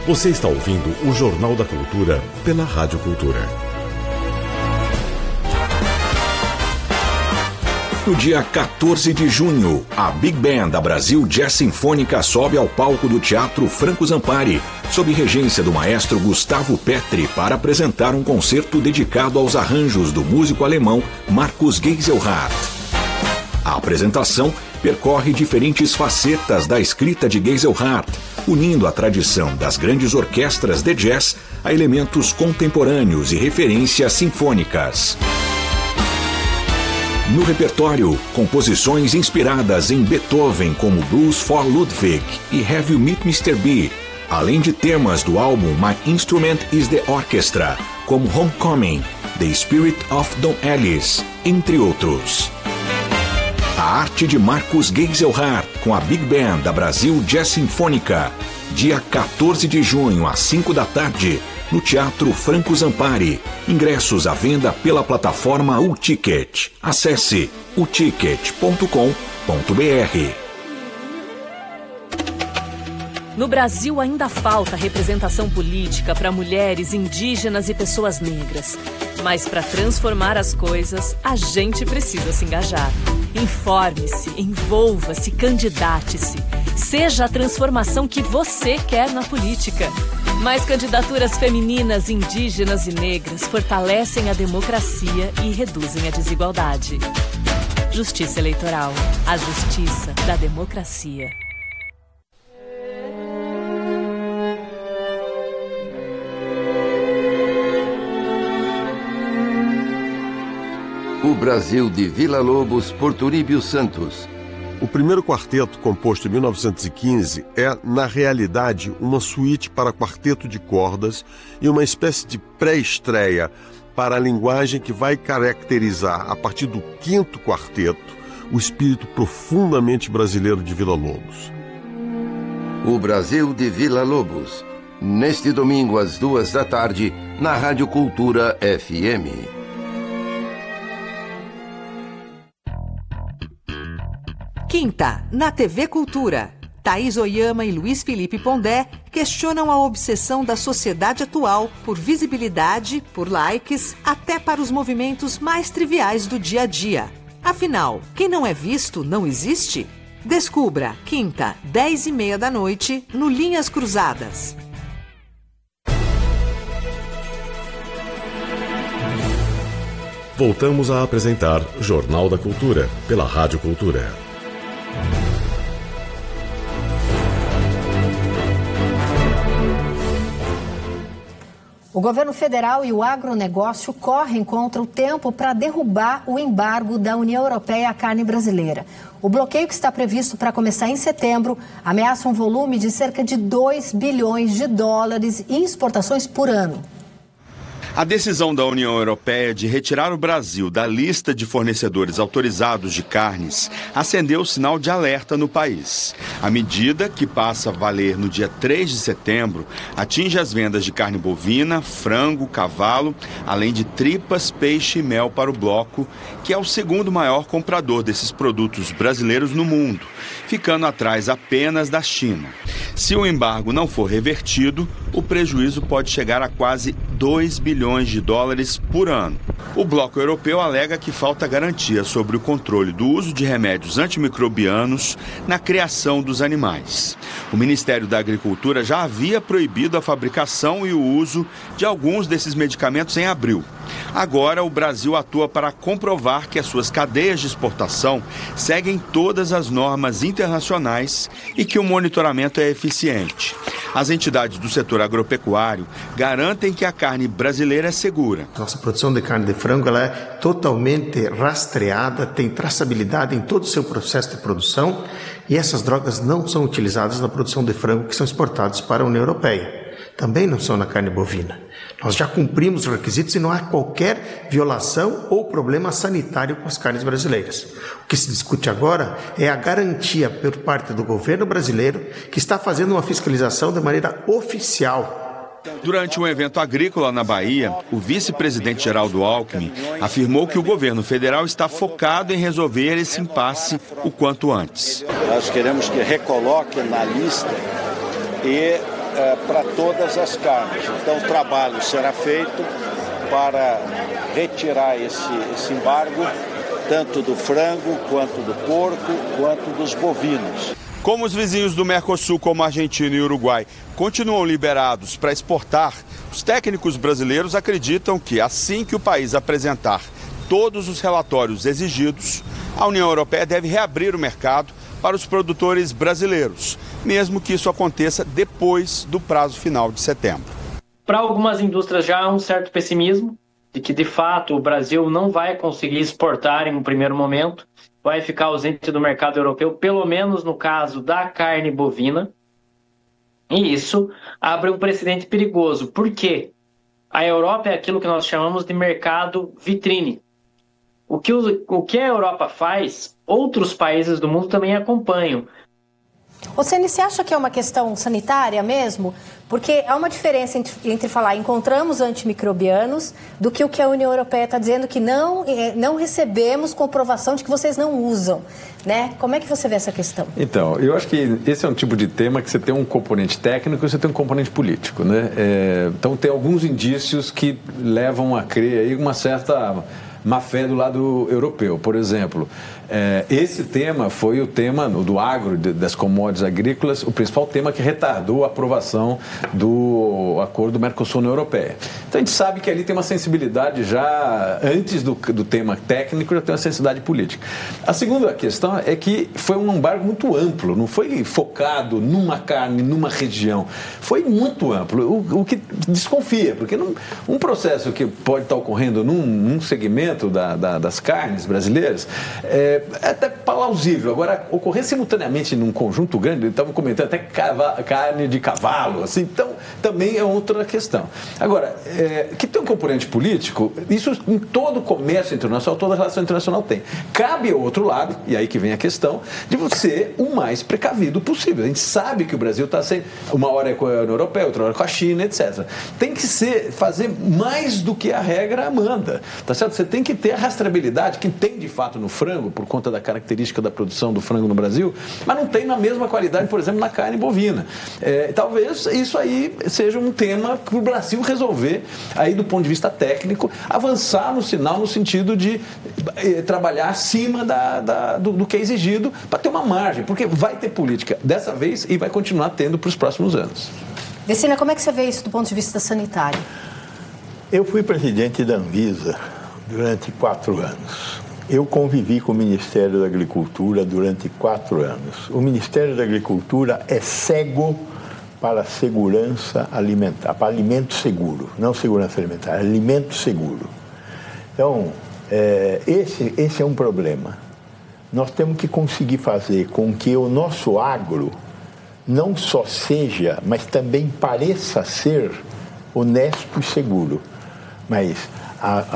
Você está ouvindo o Jornal da Cultura pela Rádio Cultura. No dia 14 de junho, a Big Band da Brasil Jazz Sinfônica sobe ao palco do Teatro Franco Zampari, sob regência do maestro Gustavo Petri, para apresentar um concerto dedicado aos arranjos do músico alemão Markus Geiselhardt. A apresentação percorre diferentes facetas da escrita de Geiselhardt, unindo a tradição das grandes orquestras de jazz a elementos contemporâneos e referências sinfônicas. No repertório, composições inspiradas em Beethoven como Blues for Ludwig e Have You Met Mr. B, além de temas do álbum My Instrument is the Orchestra, como Homecoming, The Spirit of Don Ellis, entre outros. A arte de Markus Geiselhardt com a Big Band da Brasil Jazz Sinfônica, dia 14 de junho às 5 da tarde, no Teatro Franco Zampari. Ingressos à venda pela plataforma UTicket. Acesse uticket.com.br. No Brasil ainda falta representação política para mulheres, indígenas e pessoas negras. Mas para transformar as coisas, a gente precisa se engajar. Informe-se, envolva-se, candidate-se. Seja a transformação que você quer na política. Mais candidaturas femininas, indígenas e negras fortalecem a democracia e reduzem a desigualdade. Justiça Eleitoral. A justiça da democracia. O Brasil de Villa-Lobos por Turíbio Santos. O primeiro quarteto, composto em 1915, é, na realidade, uma suíte para quarteto de cordas e uma espécie de pré-estreia para a linguagem que vai caracterizar, a partir do quinto quarteto, o espírito profundamente brasileiro de Villa-Lobos. O Brasil de Villa-Lobos, neste domingo às 2 da tarde, na Rádio Cultura FM. Quinta, na TV Cultura. Thaís Oyama e Luiz Felipe Pondé questionam a obsessão da sociedade atual por visibilidade, por likes, até para os movimentos mais triviais do dia a dia. Afinal, quem não é visto não existe? Descubra, quinta, 10h30 da noite, no Linhas Cruzadas. Voltamos a apresentar Jornal da Cultura pela Rádio Cultura. O governo federal e o agronegócio correm contra o tempo para derrubar o embargo da União Europeia à carne brasileira. O bloqueio que está previsto para começar em setembro ameaça um volume de cerca de 2 bilhões de dólares em exportações por ano. A decisão da União Europeia de retirar o Brasil da lista de fornecedores autorizados de carnes acendeu o sinal de alerta no país. A medida, que passa a valer no dia 3 de setembro, atinge as vendas de carne bovina, frango, cavalo, além de tripas, peixe e mel para o bloco, que é o segundo maior comprador desses produtos brasileiros no mundo, ficando atrás apenas da China. Se o embargo não for revertido, o prejuízo pode chegar a quase 2 bilhões de dólares por ano. O bloco europeu alega que falta garantia sobre o controle do uso de remédios antimicrobianos na criação dos animais. O Ministério da Agricultura já havia proibido a fabricação e o uso de alguns desses medicamentos em abril. Agora, o Brasil atua para comprovar que as suas cadeias de exportação seguem todas as normas internacionais e que o monitoramento é eficiente. As entidades do setor agropecuário garantem que a carne brasileira é segura. Nossa produção de carne de frango ela é totalmente rastreada, tem traçabilidade em todo o seu processo de produção e essas drogas não são utilizadas na produção de frango que são exportados para a União Europeia. Também não são na carne bovina. Nós já cumprimos os requisitos e não há qualquer violação ou problema sanitário com as carnes brasileiras. O que se discute agora é a garantia por parte do governo brasileiro que está fazendo uma fiscalização de maneira oficial. Durante um evento agrícola na Bahia, o vice-presidente Geraldo Alckmin afirmou que o governo federal está focado em resolver esse impasse o quanto antes. Nós queremos que recoloque na lista e para todas as carnes. Então, o trabalho será feito para retirar esse embargo, tanto do frango, quanto do porco, quanto dos bovinos. Como os vizinhos do Mercosul, como Argentina e Uruguai, continuam liberados para exportar, os técnicos brasileiros acreditam que, assim que o país apresentar todos os relatórios exigidos, a União Europeia deve reabrir o mercado para os produtores brasileiros, mesmo que isso aconteça depois do prazo final de setembro. Para algumas indústrias já há um certo pessimismo de que, de fato, o Brasil não vai conseguir exportar em um primeiro momento, vai ficar ausente do mercado europeu, pelo menos no caso da carne bovina. E isso abre um precedente perigoso. Por quê? A Europa é aquilo que nós chamamos de mercado vitrine. O que a Europa faz, outros países do mundo também acompanham. Ocene, você acha que é uma questão sanitária mesmo? Porque há uma diferença entre falar encontramos antimicrobianos do que o que a União Europeia está dizendo que não recebemos comprovação de que vocês não usam, né? Como é que você vê essa questão? Então, eu acho que esse é um tipo de tema que você tem um componente técnico e você tem um componente político, né? Então, tem alguns indícios que levam a crer aí uma certa má-fé do lado europeu. Por exemplo, esse tema foi o tema do agro, das commodities agrícolas, o principal tema que retardou a aprovação do acordo Mercosul-União Europeia. Então a gente sabe que ali tem uma sensibilidade já, antes do tema técnico, já tem uma sensibilidade política. A segunda questão é que foi um embargo muito amplo, não foi focado numa carne, numa região, foi muito amplo, o que desconfia, porque um processo que pode estar ocorrendo num segmento das carnes brasileiras é até plausível. Agora, ocorrer simultaneamente num conjunto grande, estavam comentando até carne de cavalo, assim, então também é outra questão. Agora, que tem um componente político, isso em todo comércio internacional, toda relação internacional tem. Cabe ao outro lado, e aí que vem a questão, de você o mais precavido possível. A gente sabe que o Brasil está sendo, uma hora é com a União Europeia, outra hora com a China, etc. Tem que fazer mais do que a regra manda, tá certo? Você tem que ter a rastreabilidade, que tem de fato no frango, por conta da característica da produção do frango no Brasil, mas não tem na mesma qualidade, por exemplo, na carne bovina. Talvez isso aí seja um tema para o Brasil resolver, aí do ponto de vista técnico, avançar no sinal, no sentido de trabalhar acima do que é exigido, para ter uma margem, porque vai ter política dessa vez e vai continuar tendo para os próximos anos. Vecina, como é que você vê isso do ponto de vista sanitário? Eu fui presidente da Anvisa durante 4 anos. Eu convivi com o Ministério da Agricultura durante 4 anos. O Ministério da Agricultura é cego para a segurança alimentar, para alimento seguro, não segurança alimentar, alimento seguro. Então, esse é um problema. Nós temos que conseguir fazer com que o nosso agro não só seja, mas também pareça ser honesto e seguro. Mas